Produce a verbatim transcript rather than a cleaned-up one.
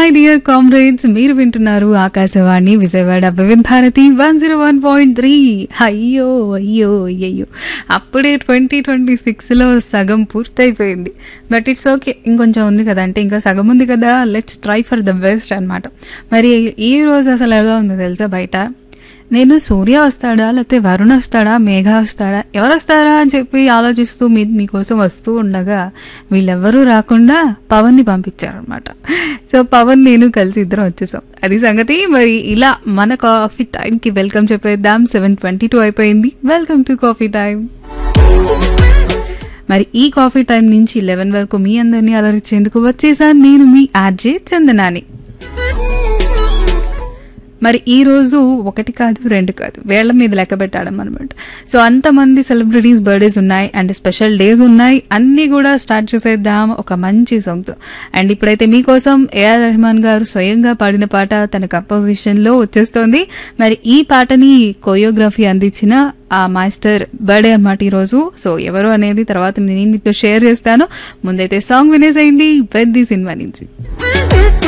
Dear comrades, మీరు వింటున్నారు ఆకాశవాణి విజయవాడ వివిధ Bharati one zero one point three. అయ్యో అయ్యో అయ్యో అప్పుడే ట్వంటీ ట్వంటీ సిక్స్లో సగం పూర్తయిపోయింది. బట్ ఇట్స్ ఓకే, ఇంకొంచెం ఉంది కదా, అంటే ఇంకా సగం ఉంది కదా, let's try for the best అనమాట. మరి ఈ రోజు అసలు ఎలా ఉందో తెలుసా? బయట నేను సూర్య వస్తాడా, లేకపోతే వరుణ్ వస్తాడా, మేఘ వస్తాడా, ఎవరు వస్తారా అని చెప్పి ఆలోచిస్తూ మీ మీకోసం వస్తూ ఉండగా వీళ్ళెవ్వరూ రాకుండా పవన్ని పంపించారనమాట. సో పవన్ నేను కలిసి ఇద్దరం వచ్చేసాం, అది సంగతి. మరి ఇలా మన కాఫీ టైంకి వెల్కమ్ చెప్పేద్దాం. సెవెన్ ట్వంటీ టూ అయిపోయింది. Welcome to coffee time. మరి ఈ కాఫీ టైం నుంచి లెవెన్ వరకు మీ అందరినీ అలరించేందుకు వచ్చేసాను నేను, మీ ఆర్జే చందనాని. మరి ఈ రోజు ఒకటి కాదు, రెండు కాదు, వేళ్ల మీద లెక్క పెట్టాడం అనమాట. సో అంతమంది సెలబ్రిటీస్ బర్త్డేస్ ఉన్నాయి అండ్ స్పెషల్ డేస్ ఉన్నాయి, అన్నీ కూడా స్టార్ట్ చేసేద్దాం ఒక మంచి సాంగ్తో. అండ్ ఇప్పుడైతే మీకోసం ఏఆర్ రెహమాన్ గారు స్వయంగా పాడిన పాట తన కంపోజిషన్లో వచ్చేస్తోంది. మరి ఈ పాటని కొరియోగ్రఫీ అందించిన ఆ మాస్టర్ బర్త్డే అన్నమాట ఈరోజు. సో ఎవరు అనేది తర్వాత నేను మీతో షేర్ చేస్తాను. ముందైతే సాంగ్ వినేసేయండి పెద్ద సినిమా నుంచి.